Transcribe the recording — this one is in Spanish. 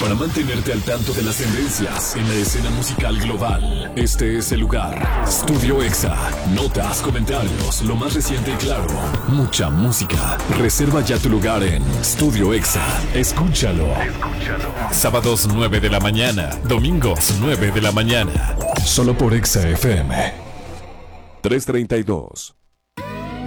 Para mantenerte al tanto de las tendencias en la escena musical global, este es el lugar. Studio Exa. Notas, comentarios, lo más reciente y claro. Mucha música. Reserva ya tu lugar en Studio Exa. Escúchalo. Sábados 9 de la mañana. Domingos 9 de la mañana. Solo por Exa FM. 332.